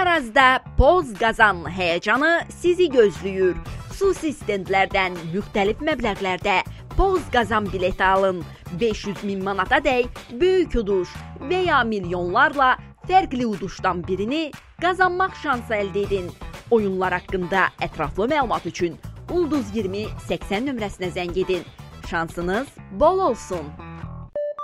Arazda Poz Qazan həyəcanı sizi gözləyir. Xüsusi stendlərdən müxtəlif məbləğlərdə Poz Qazan bileti alın. 500.000 manatadək böyük uduş və ya milyonlarla fərqli uduşdan birini qazanmaq şansı əldə edin. Oyunlar haqqında ətraflı məlumat üçün Ulduz 20 80 nömrəsinə zəng edin. Şansınız bol olsun.